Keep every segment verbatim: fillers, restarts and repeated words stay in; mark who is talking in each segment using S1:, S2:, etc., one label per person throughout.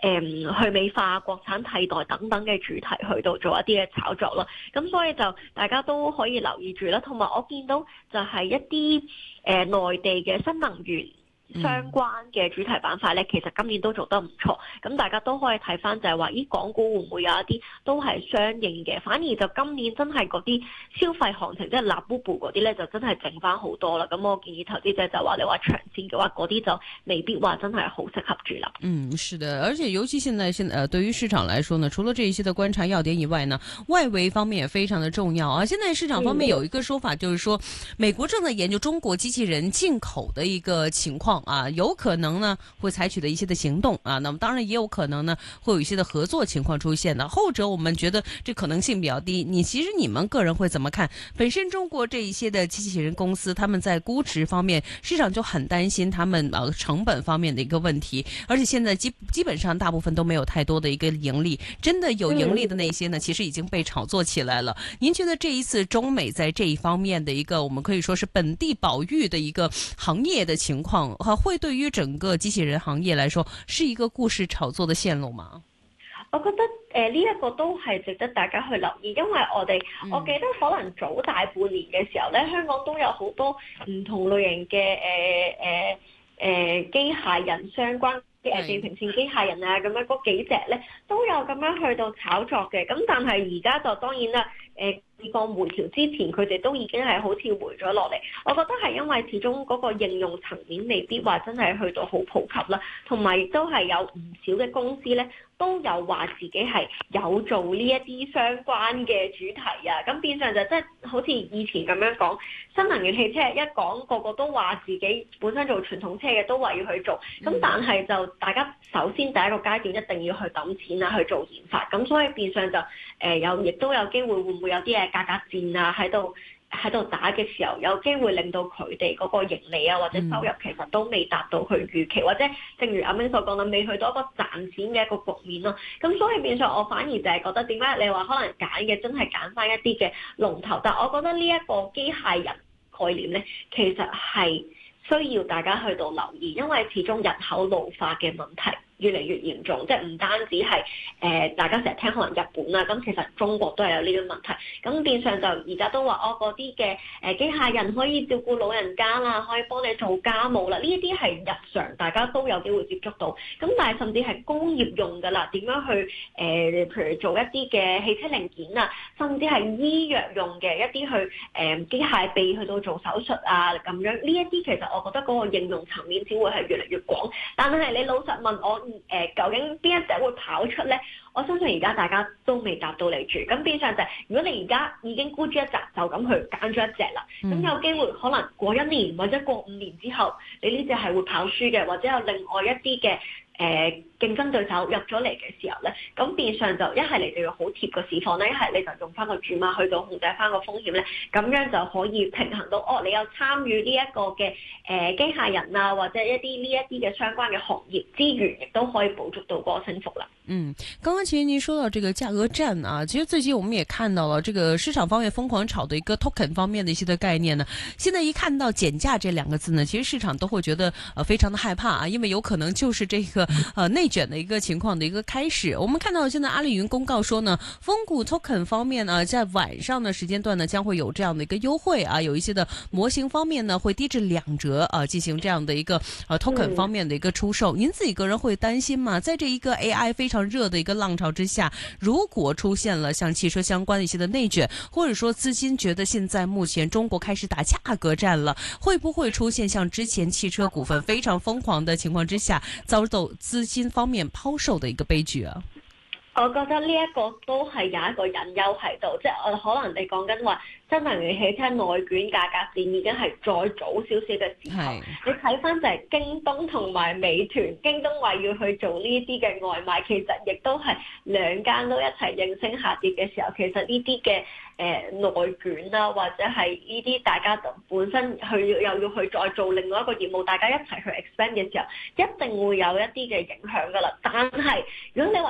S1: 誒去美化、國產替代等等嘅主題去到做一啲嘅炒作咯。咁所以就大家都可以留意住啦。同埋我見到就係一啲誒、呃、內地嘅新能源相關嘅主題板塊咧，其實今年都做得唔錯，咁大家都可以睇翻就係話，咦，港股會唔會有一啲都係相應嘅？反而就今年真係嗰啲消費行情，即係立布布嗰啲咧，就真係剩翻好多啦。咁我建議投資者就話，你話長線嘅話，嗰啲就未必話真係好適合住啦。
S2: 嗯，是的，而且尤其現在現呃，對於市場來說呢，除了這一些的觀察要點以外呢，外圍方面也非常的重要啊。現在市場方面有一個說法，就是說，美國正在研究中國機器人進口的一個情況啊，有可能呢會採取的一些的行動啊，那麼當然也有可能呢會有一些的合作情況出現的。後者我們覺得這可能性比較低。你其實你們個人會怎麼看？本身中國這一些的機器人公司，他們在估值方面，市場就很擔心他們呃成本方面的一個問題，而且現在基基本上大部分都沒有太多的一個盈利，真的有盈利的那些呢，其實已經被炒作起來了。您覺得這一次中美在這一方面的一個，我們可以說是本地保育的一個行業的情況，會對於整個機器人行業來說，是一個故事炒作的線路嗎？
S1: 我覺得誒呢一個都係值得大家去留意，因為我哋、嗯、我記得可能早大半年嘅時候咧，香港都有好多唔同類型嘅誒誒誒機械人相關嘅地平線機械人啊，咁樣嗰幾隻咧都有咁樣去到炒作嘅，咁但係而家就當然啦，誒市況回調之前，佢哋都已經係好似回咗落嚟。我覺得係因為始終嗰個應用層面未必話真係去到好普及啦，同埋亦都係有唔少嘅公司咧都有話自己係有做呢一啲相關嘅主題啊，咁變相就即係好似以前咁樣講，新能源汽車一講個個都話自己本身做傳統車嘅都話要去做，咁但係就大家首先第一個階段一定要去揼錢啊去做研發，咁所以變相就誒有亦都有機會會唔會有啲嘢價格戰啊喺度喺度打嘅時候，有機會令到佢哋嗰個盈利啊或者收入其實都未達到佢預期，或者正如阿明所講啦，未去到一個賺錢嘅一個局面咯。咁所以變相我反而就係覺得點解你話可能揀嘅真係揀翻一啲嘅龍頭，但我覺得呢一個機械人概念咧，其實係需要大家去到留意，因為始終人口老化嘅問題越嚟越嚴重，即係唔單止係誒、呃、大家成日聽可能日本啦，咁其實中國都係有呢個問題。咁變相就而家都話哦，嗰啲嘅誒機械人可以照顧老人家啦，可以幫你做家務啦，呢一啲係日常大家都有機會接觸到。咁但係甚至係工業用㗎啦，點樣去誒、呃，譬如做一啲嘅汽車零件啊，甚至係醫藥用嘅一啲去誒、呃、機械臂去到做手術啊咁樣，呢一啲其實我覺得嗰個應用層面只會係越嚟越廣。但係你老實問我，誒、呃、究竟邊一隻會跑出咧？我相信而家大家都未答到你住，咁變相就係、是、如果你而家已經沽咗一隻，就咁去揀咗一隻啦，咁、嗯、有機會可能過一年或者過五年之後，你呢隻係會跑輸嘅，或者有另外一啲嘅誒競爭對手入咗嚟嘅時候咧，咁變相就一係你就要好貼個市況咧，一係你就用翻個注碼去到控制翻個風險咧，咁樣就可以平衡到哦，你有參與呢一個嘅誒、呃、機械人啊，或者一啲呢一啲嘅相關嘅行業資源，亦都可以捕捉到嗰個升幅啦。
S2: 嗯，剛剛其實您說到這個價格戰啊，其實最近我們也看到了這個市場方面瘋狂炒的一個 token 方面的一些的概念呢。現在一看到減價這兩個字呢，其實市場都會覺得呃非常的害怕啊，因為有可能就是這個呃內卷的一個情況的一個開始。我們看到現在阿里雲公告說呢，風谷 token 方面呢，在晚上的時間段呢，將會有這樣的一個優惠啊，有一些的模型方面呢會低至兩折啊，進行這樣的一個呃 token 方面的一個出售。您自己個人會擔心嗎？在這一個 A I 非常非常熱的一個浪潮之下，如果出現了像汽車相關的一些的內卷，或者說資金覺得現在目前中國開始打價格戰了，會不會出現像之前汽車股份非常瘋狂的情況之下，遭到資金方面拋售的一個悲劇啊？
S1: 我覺得呢一個都係有一個隱憂喺度，即係我可能你講緊話新能源汽車內卷價格戰已經係再早少少嘅時候，你睇翻就係京東同埋美團，京東話要去做呢啲嘅外賣，其實亦都係兩間都一齊應聲下跌嘅時候，其實呢啲嘅誒內卷啦，或者係呢啲大家本身去又要去再做另外一個業務，大家一齊去 expand 嘅時候，一定會有一啲嘅影響㗎啦。但係如果你話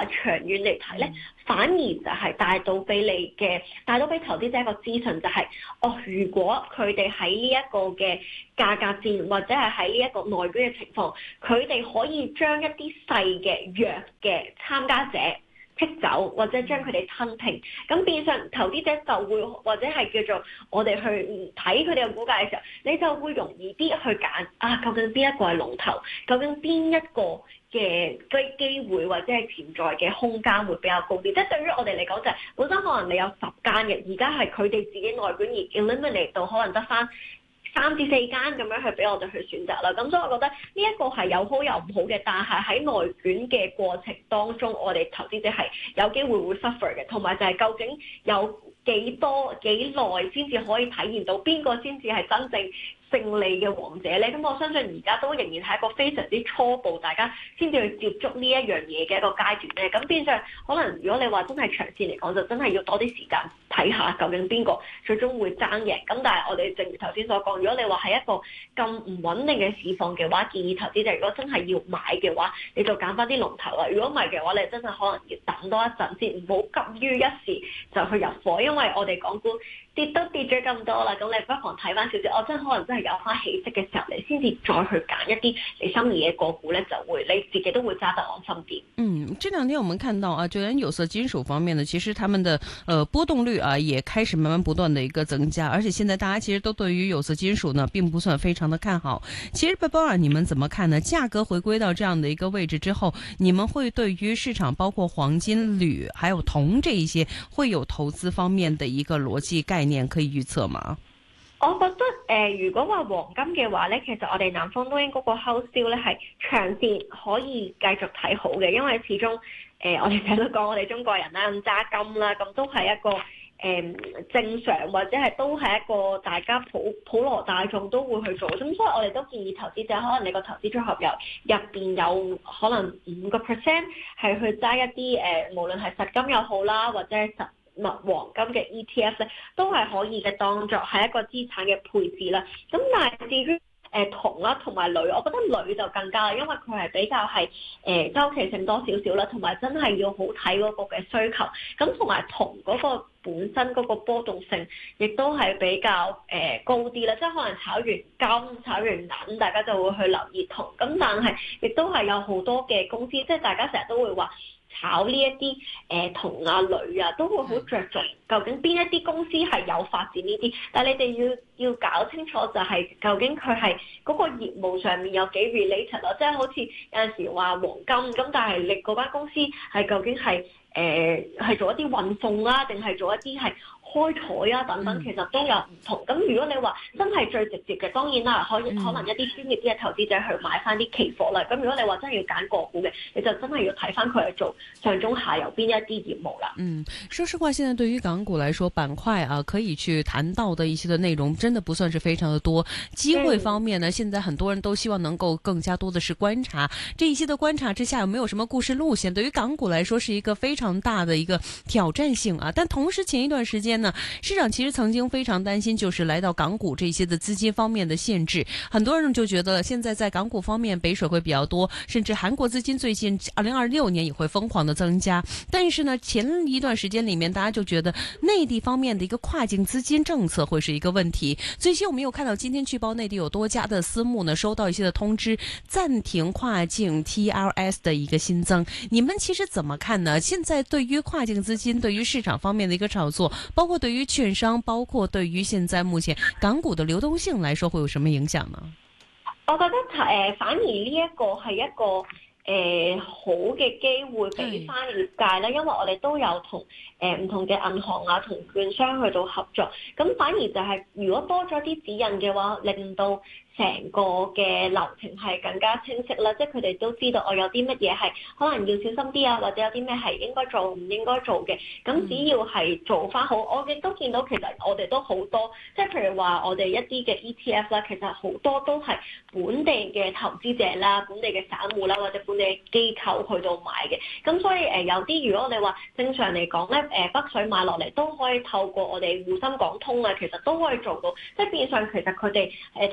S1: 話長遠嚟睇咧，反而就係帶到俾你嘅，帶到俾投資者一個資訊就係、是，哦，如果佢哋喺呢一個嘅價格戰或者係喺呢一個內卷嘅情況，佢哋可以將一啲細嘅弱嘅參加者剔走，或者將佢哋吞平，咁變相投資者就會或者係叫做我哋去睇佢哋嘅股價嘅時候，你就會容易啲去揀啊，究竟邊一個係龍頭，究竟邊一個嘅機機會或者係潛在嘅空間會比較高啲。即係對於我哋嚟講就係、是、本身可能你有十間嘅，而家係佢哋自己內卷而 eliminate 到可能得返三至四間咁樣去俾我哋去選擇啦，咁所以我覺得呢一個係有好有唔好嘅，但係喺內卷嘅過程當中，我哋投資者係有機會會 suffer 嘅，同埋就係究竟有幾多幾耐先至可以體驗到邊個先至係真正勝利嘅王者咧？咁我相信而家都仍然係一個非常之初步，大家先至去接觸呢一樣嘢嘅一個階段咧。咁變相可能如果你話真係長線嚟講，就真係要多啲時間睇下究竟邊個最終會爭贏。咁但係我哋正如頭先所講，如果你話係一個咁唔穩定嘅市況嘅話，建議投資者如果真係要買嘅話，你就揀翻啲龍頭啦。如果唔係嘅話，你真係可能要等多一陣先，唔好急於一時就去入貨，因為我哋港股跌都跌咗咁多啦，咁你不妨睇翻少少，我真係可能真係有翻起色嘅時候，你先至再去揀一啲你心儀嘅個股咧，就會你自己都會揸得安心啲。
S2: 嗯，這兩天我們看到啊，就連有色金屬方面呢，其實他們的呃波動率啊也開始慢慢不斷的一個增加，而且現在大家其實都對於有色金屬呢並不算非常的看好。其實 Barbara 你們怎麼看呢？價格回歸到這樣的一個位置之後，你們會對於市場包括黃金、鋁還有銅這一些會有投資方面的一個邏輯概念可以預測嗎？
S1: 我覺得誒、呃，如果話黃金嘅話咧，其實我哋南方東英嗰個 house view 咧係長線可以繼續睇好嘅，因為始終誒、呃、我哋成日都講我哋中國人啦咁揸金啦，咁都係一個誒、呃、正常或者係都係一個大家普普羅大眾都會去做，咁所以我哋都建議投資者可能你個投資組合入入邊有可能五個 percent 係去揸一啲誒、呃，無論係實金又好啦，或者係實物黃金嘅 E T F 咧，都係可以嘅，當作係一個資產嘅配置啦。咁但係至於誒銅啦同埋鋁，我覺得鋁就更加，因為佢係比較係誒週期性多少少啦，同埋真係要好睇嗰個嘅需求。咁同埋銅嗰個本身嗰個波動性，亦都係比較誒、呃、高啲啦。即係可能炒完金、炒完銀，大家就會去留意銅。咁但係亦都係有好多嘅公司，即係大家成日都會話，炒呢一啲誒銅啊、鋁啊，都會好着重究竟邊一啲公司係有發展呢啲，但係你哋要要搞清楚就係究竟佢係嗰個業務上面有幾 related 咯，即係好似有陣時話黃金咁，但係你嗰間公司係究竟係誒係做一啲運送啦，定係做一啲係開採啊等等，其實都有唔同。咁如果你話真係最直接嘅，當然啦，可以可能一啲專業啲嘅投資者去買翻啲期貨啦。咁如果你話真係要揀個股嘅，你就真係要睇翻佢係做上中下游邊一啲業務啦。
S2: 嗯，說實話，現在對於港股來說，板塊啊可以去談到的一些的內容，真的不算是非常的多。機會方面呢，現在很多人都希望能夠更加多的是觀察這一些的觀察之下，有沒有什麼故事路線？對於港股來說，是一個非常大的一個挑戰性啊。但同時，前一段時間呢，市場其實曾經非常擔心，就是來到港股這些的資金方面的限制。很多人就覺得現在在港股方面北水會比較多，甚至韓國資金最近二零二六年也會瘋狂的增加。但是呢，前一段時間裏面，大家就覺得內地方面的一個跨境資金政策會是一個問題。最近我們又看到今天據報內地有多家的私募呢收到一些的通知，暫停跨境 T R S 的一個新增。你們其實怎麼看呢？現在對於跨境資金對於市場方面的一個炒作，包括對於券商，包括對於現在目前港股的流動性來說，會有什麼影響呢？
S1: 我覺得誒、呃，反而呢一個係一個誒、呃、好嘅機會俾翻業界啦，因為我哋都有同誒唔同嘅銀行啊、同券商去到合作，咁反而就係、是、如果多咗啲指引嘅話，令到成個嘅流程係更加清晰啦，即係佢哋都知道我有啲乜嘢係可能要小心啲啊，或者有啲咩係應該做唔應該做嘅。咁只要係做翻好，我亦都見到其實我哋都好多，即係譬如話我哋一啲嘅 E T F 啦，其實好多都係本地嘅投資者啦、本地嘅散戶啦，或者本地嘅機構去到買嘅。咁所以誒有啲如果你話正常嚟講咧，誒北水買落嚟都可以透過我哋滬深港通啊，其實都可以做到，即係變相其實佢哋誒投資落嚟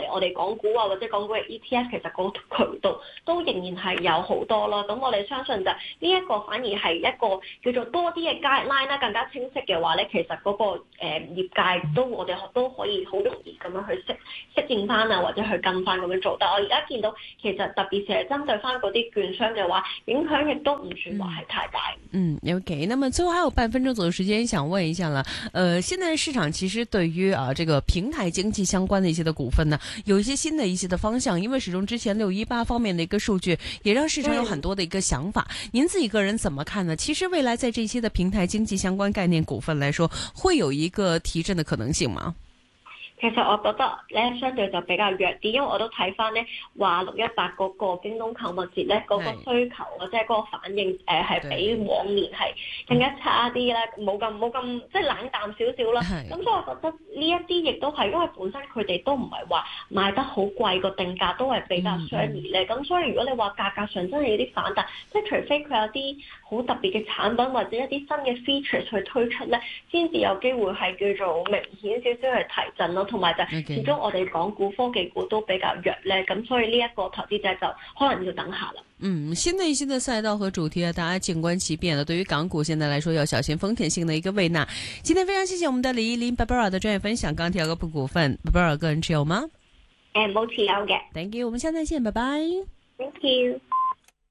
S1: 嚟我哋港股啊或者港股嘅 E T F， 其實個渠道都仍然係有好多咯。咁我哋相信就呢一個反而係一個叫做多啲嘅 guideline 啦，更加清晰嘅話咧，其實嗰、那個誒、呃、業界都我哋都可以好容易咁樣去適適應翻啊，或者去跟翻咁樣做。但係我而家見到其實特別係針對翻嗰啲券商嘅話，影響亦都唔算話係太大。
S2: 嗯 ，OK。那麼最後還有半分鐘左右時間，想問一下啦。呃，現在市場其實對於啊這個平台經濟相關的一些的股份呢，有一些新的一些的方向，因為始終之前六一八方面的一個數據，也讓市場有很多的一個想法。嗯、您自己個人怎麼看呢？其實未來在這些的平台經濟相關概念股份來說，會有一個提振的可能性嗎？
S1: 其實我覺得咧，相對就比較弱啲，因為我都睇翻咧話六一八嗰個京東購物節咧，嗰、那個需求啊，即係嗰個反應誒係、呃、比往年係更加差啲咧，冇咁冇咁即係冷淡少少啦。咁所以我覺得呢一啲亦都係因為本身佢哋都唔係話賣得好貴，個定價都係比較相宜咧。咁、嗯、所以如果你話價格上真係有啲反彈，即係除非佢有啲好特別嘅產品或者一啲新嘅 features 去推出咧，先至有機會係叫做明顯少少去提振咯。同埋就始終我哋港股科技股都比較弱咧，咁所以呢一個投資者就可能要等下啦。
S2: 嗯，新的一些的賽道和主題啊，大家靜觀其變了。對於港股現在來說，要小心風險性的一個胃納。今天非常謝謝我們的李怡琳 Barbara 的專業分享。鋼鐵個股份 Barbara 個人持有嗎？
S1: 誒，冇持有嘅。
S2: Thank you，我們下次再見，拜拜。
S1: Thank you。